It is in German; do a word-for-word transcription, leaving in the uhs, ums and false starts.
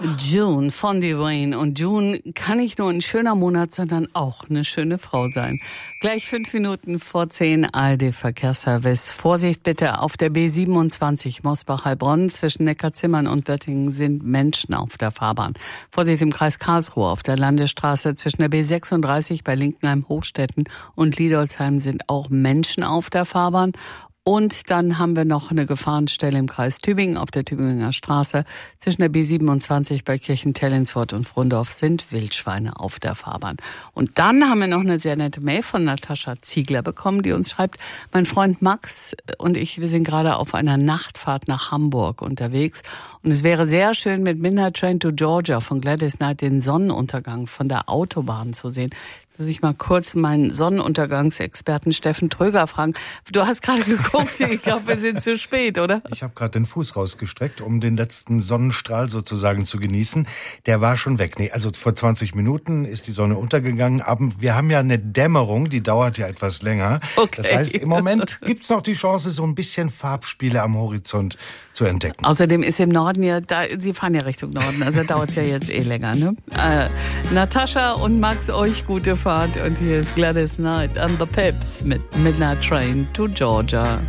June von Dwayne. Und June kann nicht nur ein schöner Monat, sondern auch eine schöne Frau sein. Gleich fünf Minuten vor zehn, A R D-Verkehrsservice. Vorsicht bitte, auf der B siebenundzwanzig Mosbach-Heilbronn zwischen Neckarzimmern und Böttingen sind Menschen auf der Fahrbahn. Vorsicht im Kreis Karlsruhe auf der Landesstraße zwischen der B sechsunddreißig bei Linkenheim-Hochstetten und Liedolsheim sind auch Menschen auf der Fahrbahn. Und dann haben wir noch eine Gefahrenstelle im Kreis Tübingen auf der Tübinger Straße. Zwischen der B siebenundzwanzig bei Kirchen-Tellinsfort und Frundorf sind Wildschweine auf der Fahrbahn. Und dann haben wir noch eine sehr nette Mail von Natascha Ziegler bekommen, die uns schreibt, mein Freund Max und ich, wir sind gerade auf einer Nachtfahrt nach Hamburg unterwegs. Und es wäre sehr schön, mit Midnight Train to Georgia von Gladys Knight den Sonnenuntergang von der Autobahn zu sehen. Dass ich mal kurz meinen Sonnenuntergangsexperten Steffen Tröger fragen. Du hast gerade geguckt, ich glaube, wir sind zu spät, oder? Ich habe gerade den Fuß rausgestreckt, um den letzten Sonnenstrahl sozusagen zu genießen. Der war schon weg. Nee, also vor zwanzig Minuten ist die Sonne untergegangen. Aber wir haben ja eine Dämmerung, die dauert ja etwas länger. Okay. Das heißt, im Moment gibt's noch die Chance, so ein bisschen Farbspiele am Horizont zu entdecken. Außerdem ist im Norden ja, da, Sie fahren ja Richtung Norden, also dauert's ja jetzt eh länger, ne? Äh, Natascha und Max, euch gute Fahrt und hier ist Gladys Knight and the Pips mit Midnight Train to Georgia.